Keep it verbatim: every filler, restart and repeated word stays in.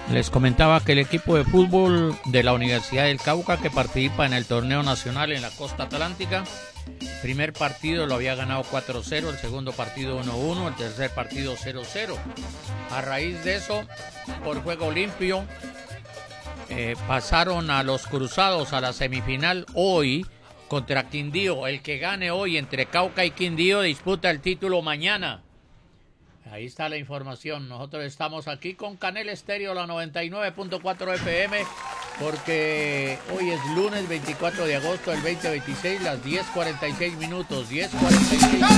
Les comentaba que el equipo de fútbol de la Universidad del Cauca, que participa en el torneo nacional en la costa atlántica, el primer partido lo había ganado cuatro cero, el segundo partido uno uno, el tercer partido cero cero. A raíz de eso, por juego limpio, eh, pasaron a los cruzados a la semifinal hoy contra Quindío. El que gane hoy entre Cauca y Quindío disputa el título mañana. Ahí está la información. Nosotros estamos aquí con Canel Estéreo, la noventa y nueve punto cuatro F M, porque hoy es lunes veinticuatro de agosto del veinte veintiséis, las diez cuarenta y seis minutos, diez cuarenta y seis.